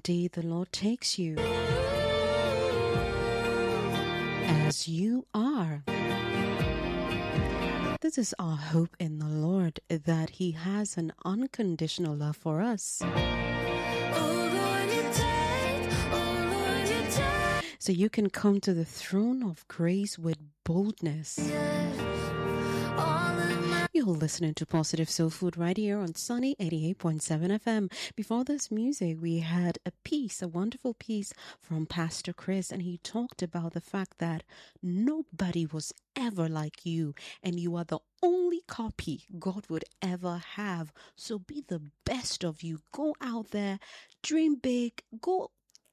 indeed the Lord takes you as you are. This is our hope in the Lord, that He has an unconditional love for us. So you can come to the throne of grace with boldness. You're listening to Positive Soul Food right here on Sunny 88.7 FM. Before this music, we had a wonderful piece from Pastor Chris, and he talked about the fact that nobody was ever like you, and you are the only copy God would ever have. So be the best of you. Go out there, dream big, go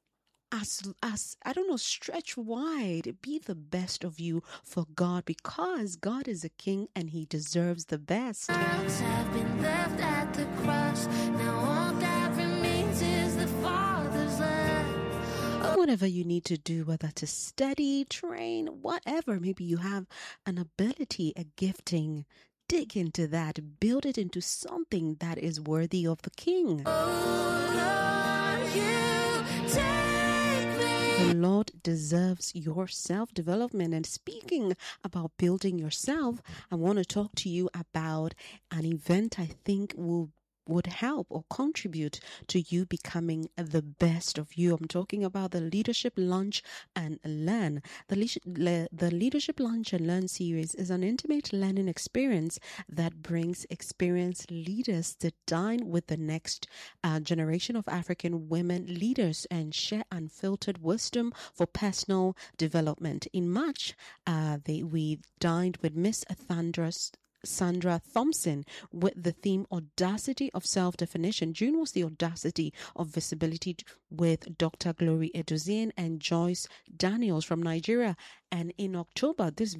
stretch wide. Be the best of you for God, because God is a king and He deserves the best. Have been left at the cross. Now all that remains is the Father's love. Whatever you need to do, whether to study, train, whatever, maybe you have an ability, a gifting, dig into that, build it into something that is worthy of the King. The Lord deserves your self-development. And speaking about building yourself, I want to talk to you about an event I think would help or contribute to you becoming the best of you. I'm talking about the Leadership Lunch and Learn. The Leadership Lunch and Learn series is an intimate learning experience that brings experienced leaders to dine with the next generation of African women leaders and share unfiltered wisdom for personal development. In March, we dined with Miss Sandra Thompson with the theme Audacity of Self-Definition. June was the Audacity of Visibility with Dr. Glory Edozian and Joyce Daniels from Nigeria. And in October, this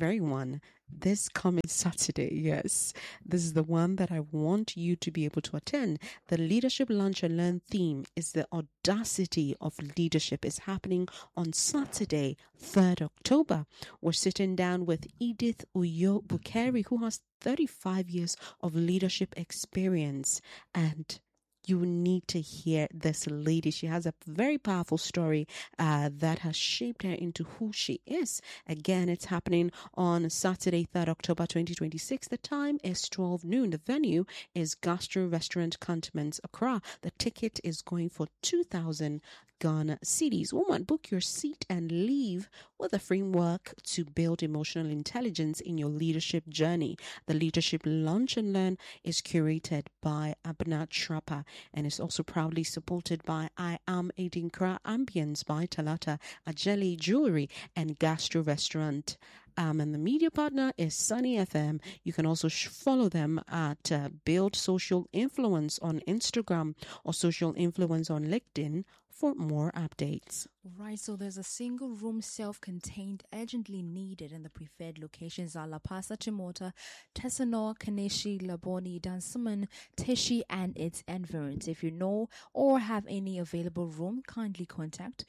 coming Saturday, yes, this is the one that I want you to be able to attend. The Leadership Lunch and Learn theme is the Audacity of Leadership. It's happening on Saturday, 3rd October. We're sitting down with Edith Uyo Bukeri, who has 35 years of leadership experience, and you need to hear this lady. She has a very powerful story that has shaped her into who she is. Again, it's happening on Saturday, 3rd October 2026. The time is 12 noon. The venue is Gastro Restaurant Cantonments, Accra. The ticket is going for 2,000 Ghana cedis. Woman, book your seat and leave with a framework to build emotional intelligence in your leadership journey. The Leadership Lunch and Learn is curated by Abna Trapper and is also proudly supported by I Am Edinkra Ambience by Talata Ajeli Jewelry and Gastro Restaurant. And the media partner is Sunny FM. You can also follow them at Build Social Influence on Instagram or Social Influence on LinkedIn for more updates. Right, so there's a single room self-contained urgently needed in the preferred locations are La Pasa, Chimota, Tessanor, Kaneshi, Laboni, Dansuman, Teshi, and its environs. If you know or have any available room, kindly contact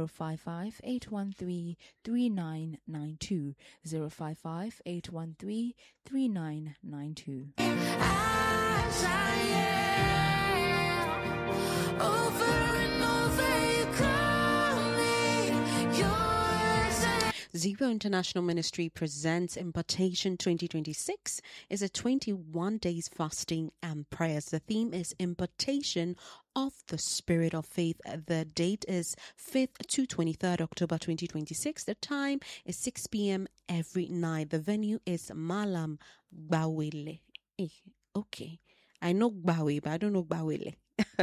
055-813-3992. 055-813-3992. As I am, over and over you call me yours. Zero International Ministry presents Impartation 2026. It's a 21 days fasting and prayers. The theme is Impartation of the Spirit of Faith. The date is 5th to 23rd October 2026. The time is 6 p.m. every night. The venue is Malam Gbawele. Okay. I know Gbawe, but I don't know Gbawele.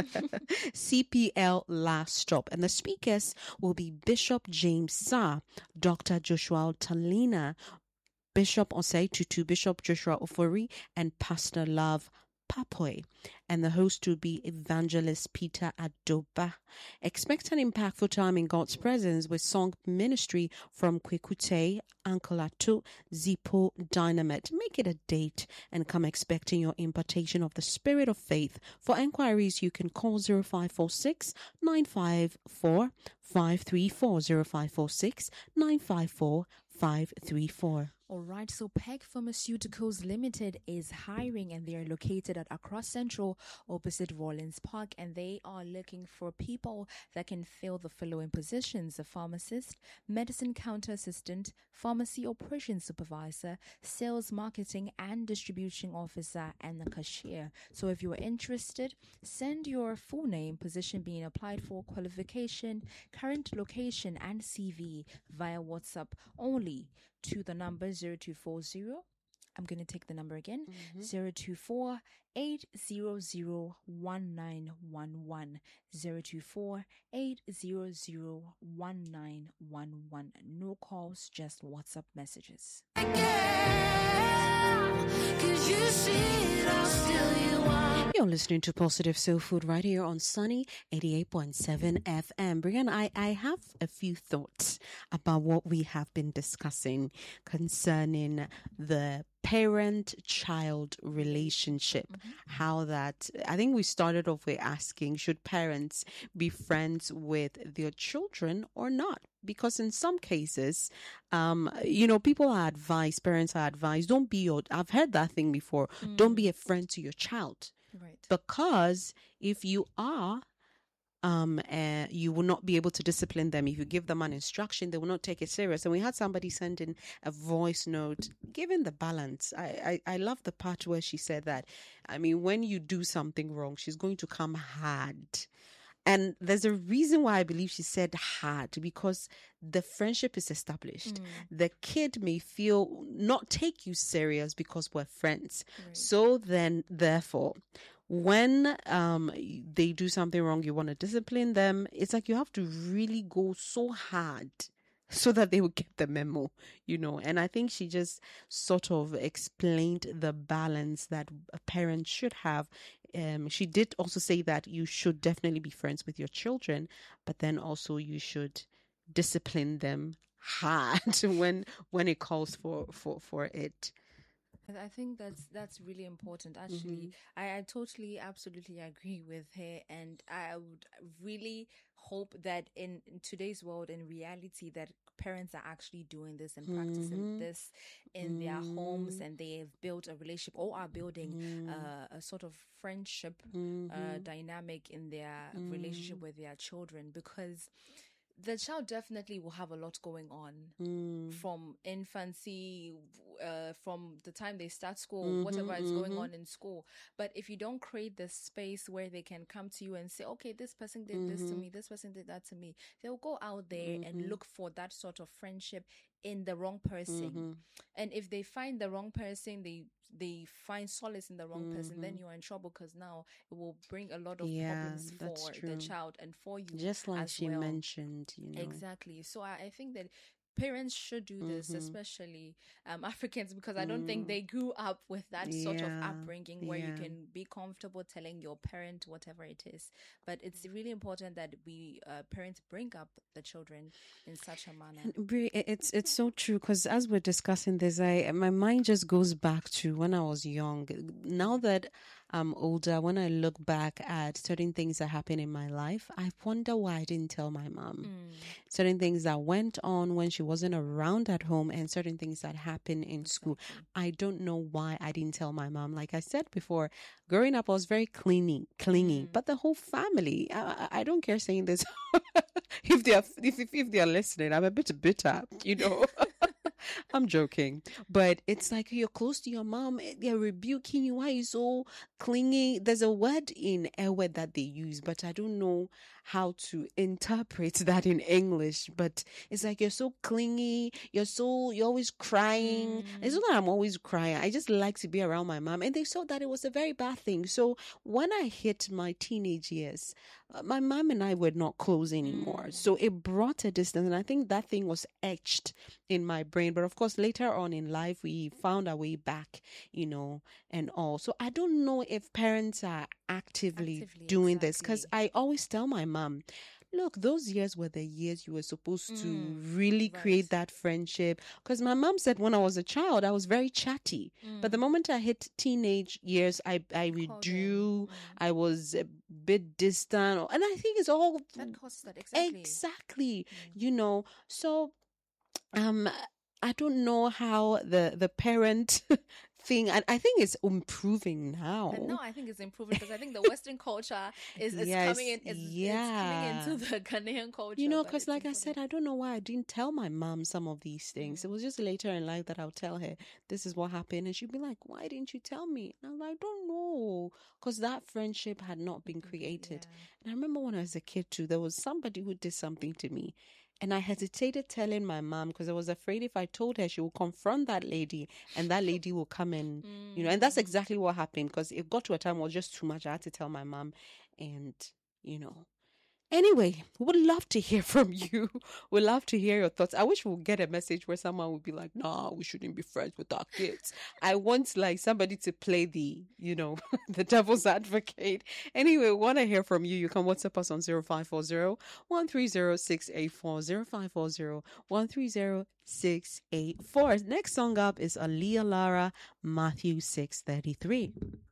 CPL Last Stop. And the speakers will be Bishop James Sa, Dr. Joshua Talina, Bishop Osei Tutu, Bishop Joshua Ofori, and Pastor Love Papoy. And the host will be Evangelist Peter Adoba. Expect an impactful time in God's presence with song ministry from Kwekute, Uncle Atu, Zippo, Dynamite. Make it a date and come expecting your impartation of the Spirit of faith. For enquiries, you can call 0546 954 534 0546 954 534. All right, so Peg Pharmaceuticals Limited is hiring, and they are located at Accra Central opposite Rollins Park, and they are looking for people that can fill the following positions: a pharmacist, medicine counter assistant, pharmacy operations supervisor, sales, marketing and distribution officer, and a cashier. So if you are interested, send your full name, position being applied for, qualification, current location and CV via WhatsApp only to the number 0240. I'm going to take the number again. 024 800 1911. 024 800 1911. No calls, just WhatsApp messages. Yeah, 'cause you see it all, still you want. You're listening to Positive Soul Food right here on Sunny 88.7 FM. Brian, I have a few thoughts about what we have been discussing concerning the parent-child relationship. How that, I think we started off with asking, should parents be friends with their children or not? Because in some cases, people are advised, parents are advised, I've heard that thing before, don't be a friend to your child. Right. Because if you are, you will not be able to discipline them. If you give them an instruction, they will not take it serious. And we had somebody send in a voice note, given the balance. I love the part where she said that, I mean, when you do something wrong, she's going to come hard. And there's a reason why I believe she said hard, because the friendship is established. The kid may not take you serious because we're friends. Right. So then, therefore, when they do something wrong, you want to discipline them. It's like you have to really go so hard so that they will get the memo, And I think she just sort of explained the balance that a parent should have. She did also say that you should definitely be friends with your children, but then also you should discipline them hard when it calls for it. I think that's really important. Actually, I totally, absolutely agree with her, and I would really hope that in today's world, in reality, that parents are actually doing this and practicing this in their homes, and they have built a relationship or are building a sort of friendship dynamic in their relationship with their children, because the child definitely will have a lot going on from infancy, from the time they start school, whatever is going on in school. But if you don't create this space where they can come to you and say, okay, this person did this to me, this person did that to me, they'll go out there and look for that sort of friendship in the wrong person. And if they find the wrong person, they find solace in the wrong person, then you're in trouble, because now it will bring a lot of problems for the child and for you, just like as she well. mentioned. Exactly. So I think that parents should do this, especially Africans, because I don't think they grew up with that sort of upbringing where you can be comfortable telling your parent whatever it is. But it's really important that we parents bring up the children in such a manner. It's so true, because as we're discussing this, my mind just goes back to when I was young. Now that I'm older, when I look back at certain things that happened in my life, I wonder why I didn't tell my mom. Certain things that went on when she wasn't around at home, and certain things that happened in school. I don't know why I didn't tell my mom. Like I said before, growing up, I was very clingy. But the whole family, I don't care saying this. if they are listening, I'm a bit bitter, I'm joking, but it's like you're close to your mom, they're rebuking you. Why are you so clingy? There's a word in Ewe that they use, but I don't know how to interpret that in English. But it's like you're so clingy, you're always crying. It's not that I'm always crying. I just like to be around my mom, and they saw that it was a very bad thing. So when I hit my teenage years, my mom and I were not close anymore. So it brought a distance, and I think that thing was etched in my brain. But of course, later on in life, we found our way back, and all. So I don't know if parents are actively doing this, because I always tell my mom, look, those years were the years you were supposed to really create that friendship. Because my mom said when I was a child, I was very chatty. But the moment I hit teenage years, I withdrew. I was a bit distant. And I think it's all... That caused that, exactly. Exactly. So... I don't know how the parent thing, and I think it's improving now. And no, I think it's improving because I think the Western culture is Yes, coming in. It's yeah. coming into the Ghanaian culture. You know, but because it's like I improving. said, I don't know why I didn't tell my mom some of these things. It was just later in life that I'll tell her, this is what happened. And she'd be like, why didn't you tell me? And I'm like, I don't know. Because that friendship had not been created. And I remember when I was a kid too, there was somebody who did something to me. And I hesitated telling my mom because I was afraid if I told her, she will confront that lady and that lady will come and, and that's exactly what happened because it got to a time where it was just too much. I had to tell my mom and, Anyway, we would love to hear from you. We'd love to hear your thoughts. I wish we would get a message where someone would be like, nah, we shouldn't be friends with our kids. I want like somebody to play the, the devil's advocate. Anyway, we want to hear from you. You can WhatsApp us on 0540 130 684 0540 130 684. Next song up is Aaliyah Lara, Matthew 6:33.